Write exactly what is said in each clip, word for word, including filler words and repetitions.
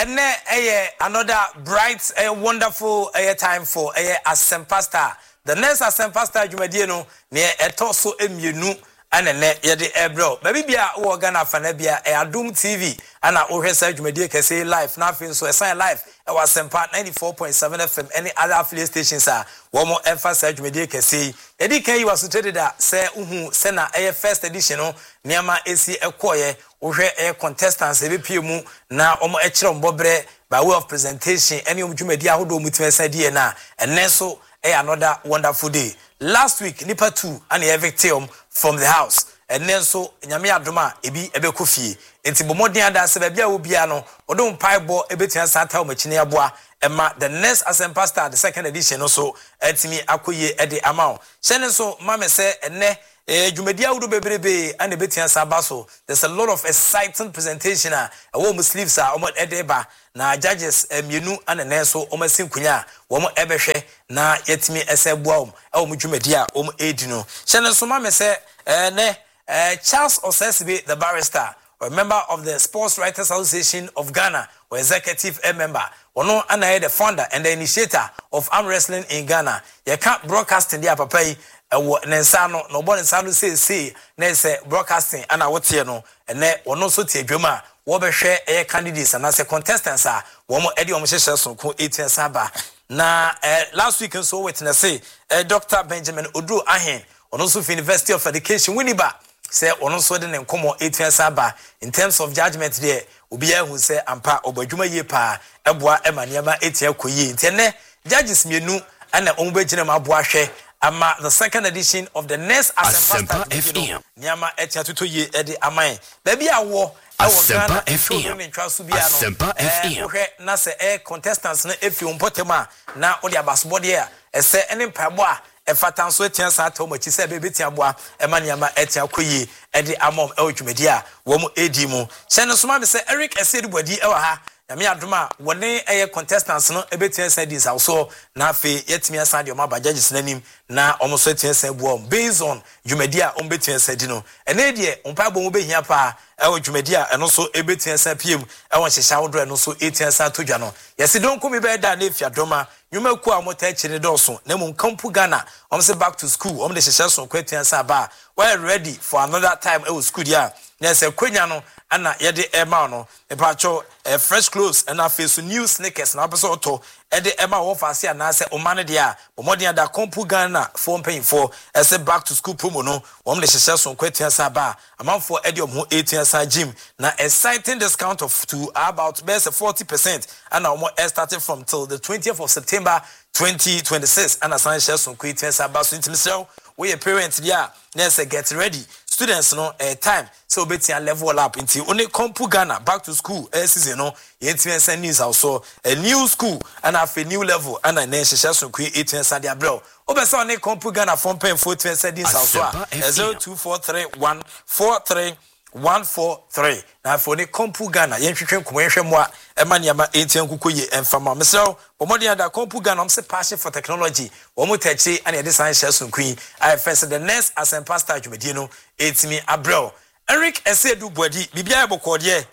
and then uh, another bright, uh, wonderful uh, time for uh, Asempa Star. The next Asempa Star, you may know, near a torso emunu. And then yedi ebro baby bia wo Ghana fa na bia e Adum T V ana wo hwesa dwumadie kese live na afin so esan live e wa Sempa ninety-four point seven F M any other affiliate stations are wo mo emphasize dwumadie kese yedi kan yi was traded that say uhu se na e first edition no niama esi ekoye wo hwe e contestants e be pie mu na omo e kire mbobre by way of presentation any om dwumadie ahodo mutimesa die na enne so e another wonderful day. Last week, Nipa two and a victim from the house. And then so, Nyame Adoma, ebi ebe kofi. Enti bomodi anda se bebia obiano, odon paibo ebetian santa o machine aboa. Emma the next Asempa Star, the second edition also, etimi akoye ede amount. Shene so, mame se, ene, Eh, Jumedia Udo Bebrebe and the Betian Sabaso. There's a lot of exciting presentation. A woman sleeves are almost edeba. Na judges um you know and then so almost kunya. Woman ebeshe na yet me as a bomb. Oh, Mujumedia, um edino. Shannon Soma me say, eh, ne, eh, Charles Osesibe, the barrister, a member of the Sports Writers Association of Ghana, or executive a member. Or no, and I the founder and the initiator of arm wrestling in Ghana. You can't broadcast in the upper pay. Nensano no bon nsano say say na say broadcasting ana wote no ene wono so tie dwuma wo be hwe e candidates and as contestants a wo mo edi wo mo hyehyɛ so ko eighteen saba na eh, last week so witness say eh, Doctor Benjamin Oduro Ahen ono so University of Education Winneba say ono so de nkomo eighteen saba in terms of judgment there obi ehun say ampa obadwuma ye pa eboa emaniama etia koyi ntene judges mienu ana ombe gina maboa hwe Ama the second edition of the next Asempa F M. Niama etia tuto ye edi amai. Baby awo Asempa F M. Asempa F M. Ohwe na se e contestants na efi umpotema na odi abasbody e ese ene mpabo a e fatan so etia sa to machi se be betia boa e ma niama etia koyi edi amom e odwumedi a wo mu edi mu. Se no soma me se Eric Esedi bodi e wa ha Yami aduma wone eye contestants no ebetia say this also na afi yetimi asa de o ma judges nanim na omo so etia say buom based on dwumadia o betia say di no ene de ompa bo mo behia pa e o dwumadia eno so ebetia say piem e won hyehya wodro eno so etia say todwa no yesi don ko mi be da na efi adoma nyuma ku a mo ta chire doso na mo kampu Ghana om say back to school om de hyehya so kwetia say ba we ready for another time e o school dia na say kwenya no ana yede ema no e pa cho uh, fresh clothes and face new sneakers na person to e de ema wo fase na se o man de a omodin da kompu Ghana for paying for e say back to school promo no wo mle hyehye so kwatia sa ba amanfo e de omho eighteen sa gym na exciting discount of to about best forty percent and now starting from till the twentieth of September twenty twenty-six and as I share so kwatia sa ba so intimsel we a parent dia na say get ready students no eh, time so betia level up into only kompu Ghana back to school eh, season no eighteen send news also a new school and have a new level and a nation shall so create eighteen send their bro obesa only kompu Ghana from pen fourteen send this also zero two four three one four three one four three na for the kompu Ghana yen twetwe nkomo hwe mo a e ma niama eighteen kukoye emfama mesel bomodi ada kompu Ghana am say passion for technology wo mo tachi and e design share so queen I first the next Asempa Star dwumadi no etimi abro Eric Esedu Bodi bibia ebokode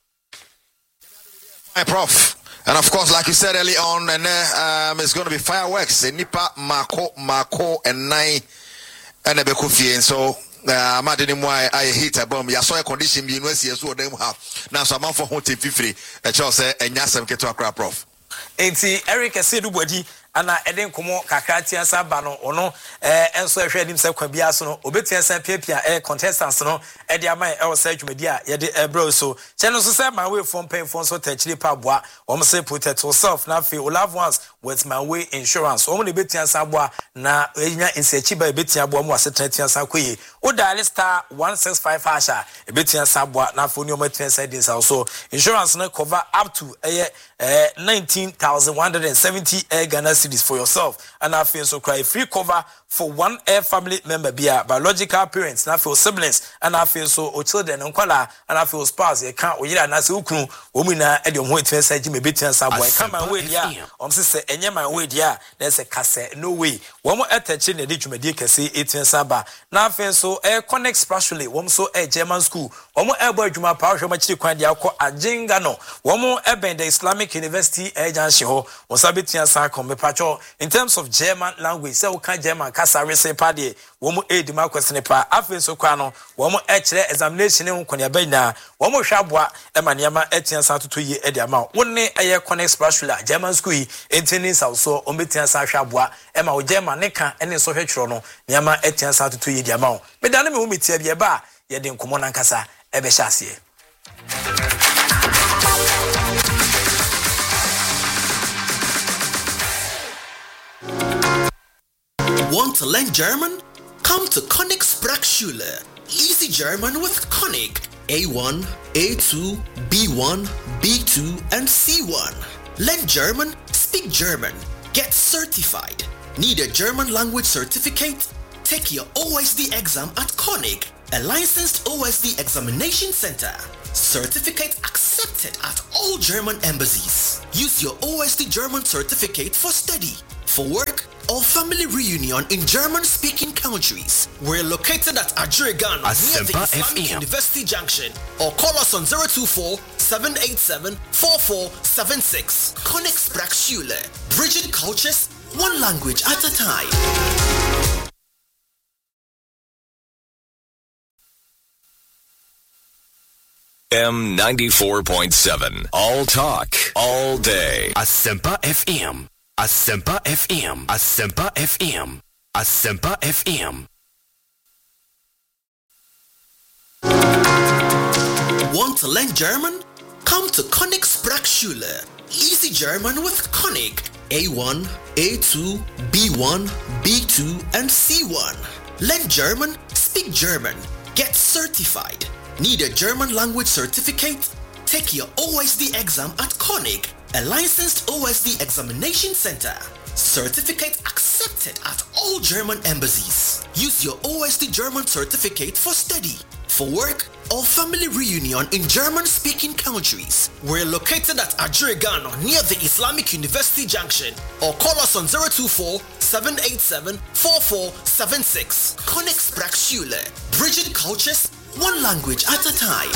Hi Prof. And of course, like you said early on, and uh, um, it's going to be fireworks. Nipa Mako Mako and Nai and Ebekufie. And so uh, I'm adding why I hit a bomb. I saw a condition being West years them have now some for home fifty. A child say and Yasam get to a crap Prof. Ain't Eric Esedu Bodi ana eden komo kakati ansa ba no ono eh enso ehwe nim se kwa bia so no obetia san piapia eh contestants no e de aman e wo sa dwumadi a ye de ebro so che no so say my way from paying for so tachiri pa boa wo say protect yourself na fe o love ones with my way insurance wo mo betia san boa na enya insechi ba betia boa mo asetantia san koyi o dial star one six five hasha e betia san boa na fo ni o matia san din sa so insurance no cover up to eh eh nineteen thousand one hundred seventy eh Ghana for yourself and I feel so cry free cover for one air family member be biological parents na feel siblings and I feel so o children and kwala and I feel spouse e kan oyira na se ukunu o mu na e de ho etia sa gi me betia sa boy come my way dia om se se enye my way dia na se kase no way wo mo atachi na de dwumadi kase etia sa ba na feel so e connect spatially wo so e German school Omo ebo adwuma pa hwe machiri kwan dia akọ Ajenga no. Womo eben the Islamic University agency ho. Wonsabetia san kom mepacho in terms of German language. Say we can German kasa rese pa de. Womo edima kwesene pa afen so kwa no. Womo e kire examination ho konia banya. Womo hwaboa e maniama etia san toto yi e dia ma. Wonne eye connect bachelor German school yi entini so ometia san hwaboa e ma wo German ne ka ene so hwetro no. Niama etia san toto yi dia ma. Me dane me hu metia bia ba ye de nkomo nankasa e be hyasie. Want to learn German? Come to Konig Sprachschule. Easy German with Konig. A one, A two, B one, B two, and C one. Learn German, speak German, get certified. Need a German language certificate? Take your O S D exam at Konig, a licensed O S D examination center. Certificate accepted at all German embassies. Use your O S D German certificate for study, for work, or family reunion in German-speaking countries. We're located at Adjurigano near the Islamic University Junction, or call us on zero two four, seven eight seven, four four seven six. Konig Sprachschule, bridging cultures, one language at a time. M ninety-four point seven. All talk, all day. Asempa F M. Asempa F M. Asempa F M. Asempa F M. Want to learn German? Come to Konig Sprachschule. Easy German with Konig. A one, A two, B one, B two, and C one. Learn German, speak German, get certified. Need a German language certificate? Take your O S D exam at Konig, a licensed O S D examination center. Certificate accepted at all German embassies. Use your O S D German certificate for study, for work, or family reunion in German-speaking countries. We're located at Adjurigano near the Islamic University Junction, or call us on zero two four, seven eight seven, four four seven six. Konig Sprachschule, bridging cultures, one language at a time.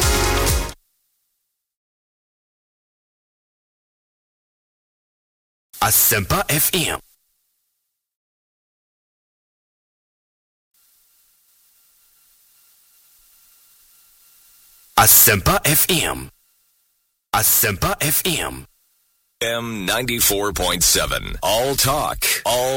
Asempa F M. Asempa F M. Asempa F M. M ninety-four point seven. All talk, all